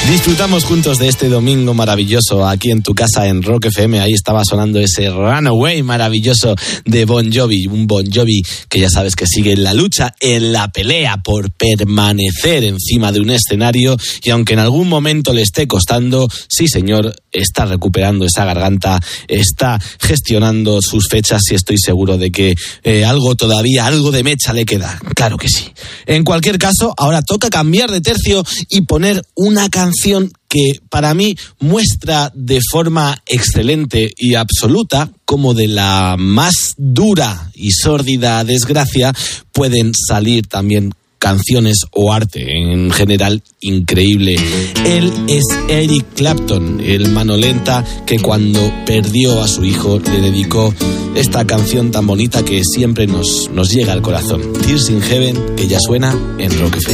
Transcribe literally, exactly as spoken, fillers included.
Disfrutamos juntos de este domingo maravilloso aquí en tu casa en Rock F M. Ahí estaba sonando ese Runaway maravilloso de Bon Jovi. Un Bon Jovi que ya sabes que sigue en la lucha, en la pelea por permanecer encima de un escenario. Y aunque en algún momento le esté costando, sí señor, está recuperando esa garganta, está gestionando sus fechas y estoy seguro de que eh, algo todavía, algo de mecha le queda. Claro que sí. En cualquier caso, ahora toca cambiar de tercio y poner una canción que para mí muestra de forma excelente y absoluta cómo de la más dura y sórdida desgracia pueden salir también canciones o arte en general increíble. Él es Eric Clapton, el mano lenta que cuando perdió a su hijo le dedicó esta canción tan bonita que siempre nos, nos llega al corazón. Tears in Heaven, que ya suena en Rock F M.